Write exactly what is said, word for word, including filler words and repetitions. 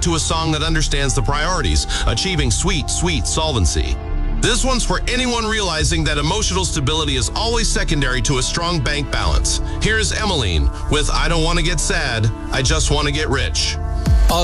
to a song that understands the priorities, achieving sweet, sweet solvency. This one's for anyone realizing that emotional stability is always secondary to a strong bank balance. Here's Emmeline with I Don't Want to Get Sad, I Just Want to Get Rich.